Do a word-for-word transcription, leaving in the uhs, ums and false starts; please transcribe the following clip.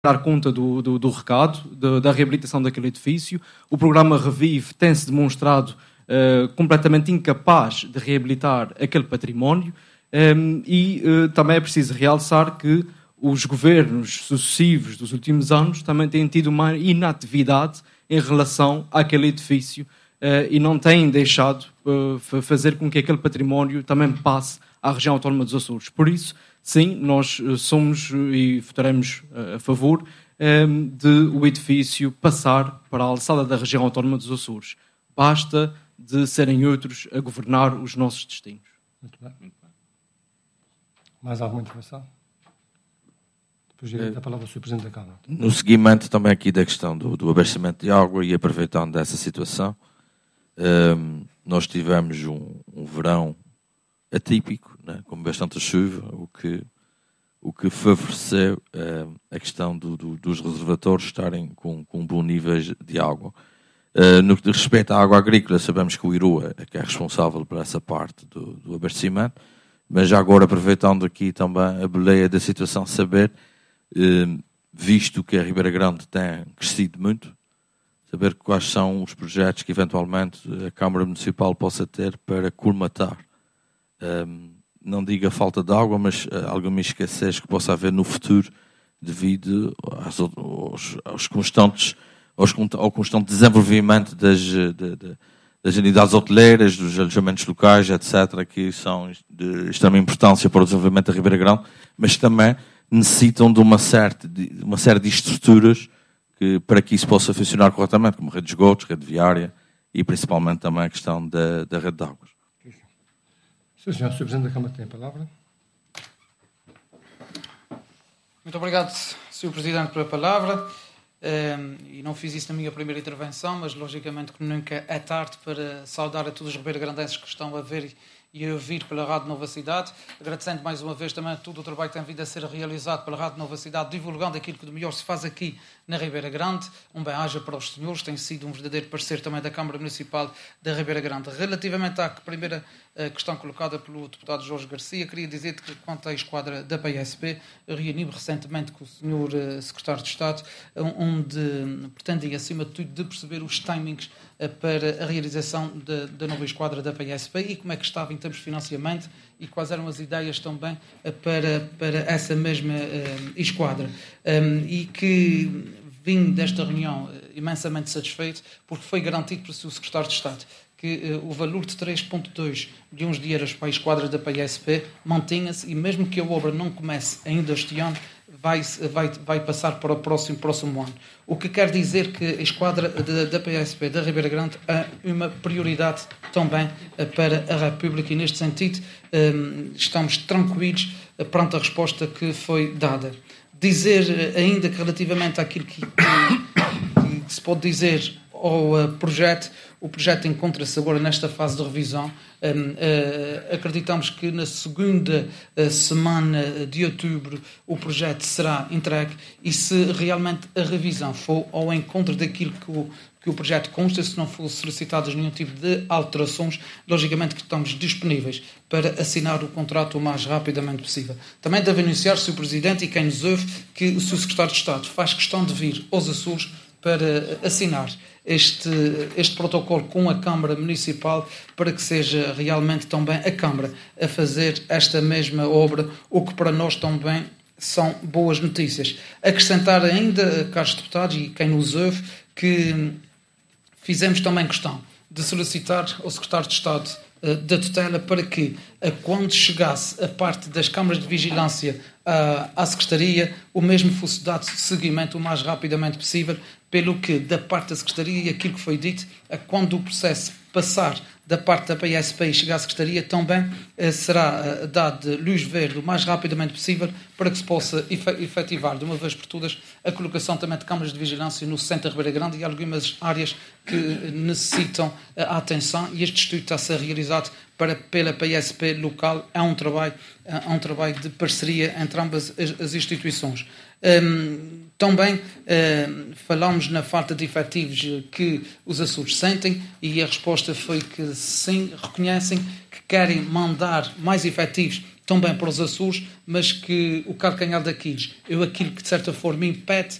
dar conta do, do, do recado, de, da reabilitação daquele edifício. O programa Revive tem-se demonstrado uh, completamente incapaz de reabilitar aquele património um, e uh, também é preciso realçar que os governos sucessivos dos últimos anos também têm tido uma inatividade em relação àquele edifício uh, e não têm deixado uh, fazer com que aquele património também passe à região autónoma dos Açores. Por isso, sim, nós somos e votaremos a favor um, de o edifício passar para a alçada da região autónoma dos Açores. Basta de serem outros a governar os nossos destinos. Muito bem. Muito bem. Mais alguma intervenção? Depois direito a palavra ao senhor Presidente da Câmara. No seguimento também aqui da questão do, do abastecimento de água e aproveitando dessa situação, um, nós tivemos um, um verão atípico, né, com bastante chuva, o que, o que favoreceu uh, a questão do, do, dos reservatórios estarem com, com bom nível de água. Uh, no que diz respeito à água agrícola, sabemos que o IROA é que é responsável por essa parte do, do abastecimento, mas já agora aproveitando aqui também a boleia da situação, saber, uh, visto que a Ribeira Grande tem crescido muito, saber quais são os projetos que eventualmente a Câmara Municipal possa ter para colmatar Um, não digo a falta de água, mas uh, alguma escassez que possa haver no futuro devido aos, aos, aos constantes, aos, ao constante desenvolvimento das, de, de, das unidades hoteleiras, dos alojamentos locais, etcétera, que são de extrema importância para o desenvolvimento da Ribeira Grande, mas também necessitam de uma, certa, de uma série de estruturas que, para que isso possa funcionar corretamente, como rede de esgotos, rede viária e principalmente também a questão da, da rede de águas. Sim, senhor. O senhor Presidente da Câmara tem a palavra. Muito obrigado, senhor Presidente, pela palavra. Um, e não fiz isso na minha primeira intervenção, mas logicamente que nunca é tarde para saudar a todos os ribeiragrandenses que estão a ver e a ouvir pela Rádio Nova Cidade, agradecendo mais uma vez também todo o trabalho que tem vindo a ser realizado pela Rádio Nova Cidade, divulgando aquilo que de melhor se faz aqui na Ribeira Grande. Um bem-aja para os senhores, tem sido um verdadeiro parceiro também da Câmara Municipal da Ribeira Grande. Relativamente à primeira questão colocada pelo deputado Jorge Garcia, queria dizer que quanto à esquadra da P S P, reuni-me recentemente com o senhor Secretário de Estado, onde pretendia, acima de tudo, de perceber os timings para a realização da, da nova esquadra da P S P e como é que estava em termos de financiamento e quais eram as ideias também para, para essa mesma uh, esquadra. Um, e que vim desta reunião uh, imensamente satisfeito porque foi garantido pelo seu Secretário de Estado que uh, o valor de três vírgula dois milhões de euros para a esquadra da P S P mantinha-se e mesmo que a obra não comece ainda este ano, Vai, vai, vai passar para o próximo, próximo ano. O que quer dizer que a esquadra da, da P S P da Ribeira Grande é uma prioridade também para a República e, neste sentido, estamos tranquilos perante a resposta que foi dada. Dizer ainda que relativamente àquilo que, que, que se pode dizer ao projeto, o projeto encontra-se agora nesta fase de revisão. Um, uh, acreditamos que na segunda uh, semana de outubro o projeto será entregue e se realmente a revisão for ao encontro daquilo que o, que o projeto consta, se não for solicitadas nenhum tipo de alterações, logicamente que estamos disponíveis para assinar o contrato o mais rapidamente possível. Também deve anunciar, senhor Presidente, e quem nos ouve, que o seu Secretário de Estado faz questão de vir aos Açores para assinar este, este protocolo com a Câmara Municipal para que seja realmente também a Câmara a fazer esta mesma obra, o que para nós também são boas notícias. Acrescentar ainda, caros deputados e quem nos ouve, que fizemos também questão de solicitar ao Secretário de Estado uh, da tutela para que, uh, quando chegasse a parte das câmaras de vigilância uh, à Secretaria, o mesmo fosse dado seguimento o mais rapidamente possível, pelo que, da parte da Secretaria, e aquilo que foi dito, uh, quando o processo passar da parte da P S P e chegar à Secretaria, também uh, será uh, dado luz verde o mais rapidamente possível para que se possa efetivar, de uma vez por todas, a colocação também de câmaras de vigilância no centro da Ribeira Grande e algumas áreas que necessitam a atenção, e este estudo está a ser realizado para, pela P S P local. É um trabalho, é um trabalho de parceria entre ambas as, as instituições. Um, também um, falámos na falta de efetivos que os Açores sentem e a resposta foi que sim, reconhecem que querem mandar mais efetivos também para os Açores, mas que o calcanhar daqueles, eu aquilo que de certa forma impede